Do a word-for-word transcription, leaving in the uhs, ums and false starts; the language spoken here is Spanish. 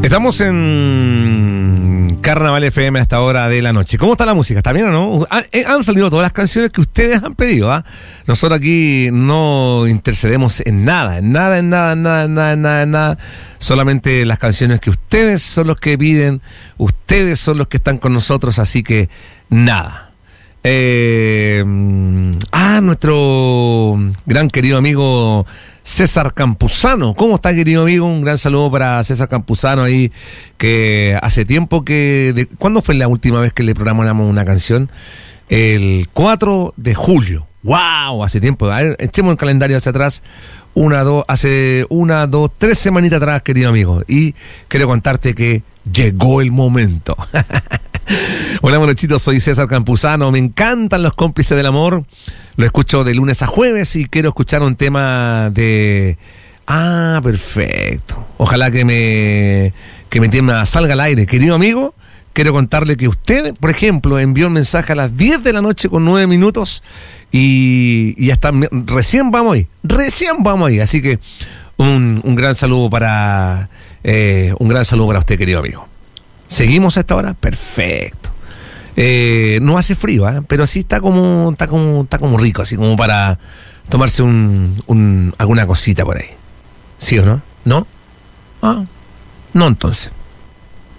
Estamos en Carnaval F M a esta hora de la noche. ¿Cómo está la música? ¿Está bien o no? Han, han salido todas las canciones que ustedes han pedido, ¿ah? Nosotros aquí no intercedemos en nada, en nada, en nada, en nada, en nada, en nada, en nada. Solamente las canciones que ustedes son los que piden, ustedes son los que están con nosotros, así que nada. Eh, ah, nuestro gran querido amigo César Campuzano. ¿Cómo está, querido amigo? Un gran saludo para César Campuzano ahí, que hace tiempo que... De, ¿cuándo fue la última vez que le programamos una canción? El cuatro de julio. ¡Wow! Hace tiempo. A ver, echemos el calendario hacia atrás. Una, dos, hace una, dos, tres semanitas atrás, querido amigo. Y quiero contarte que llegó el momento. Hola, monochitos, soy César Campuzano. Me encantan los cómplices del amor. Lo escucho de lunes a jueves y quiero escuchar un tema de... Ah, perfecto. Ojalá que me que mi tema salga al aire. Querido amigo, quiero contarle que usted, por ejemplo, envió un mensaje a las diez de la noche con nueve minutos y, y hasta recién vamos ahí. Recién vamos ahí. Así que un, un gran saludo para eh, un gran saludo para usted, querido amigo. ¿Seguimos a esta hora? Perfecto. Eh, no hace frío, ¿eh? Pero sí está como, está como, está como rico, así como para tomarse un, un, alguna cosita por ahí. ¿Sí o no? ¿No? Ah, no entonces.